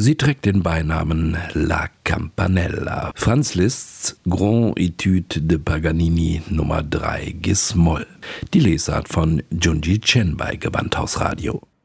Sie trägt den Beinamen La Campanella. Franz Liszt's Grand Etude de Paganini Nummer 3 Gis-Moll. Die Lesart von Junji Chen bei Gewandhaus Radio.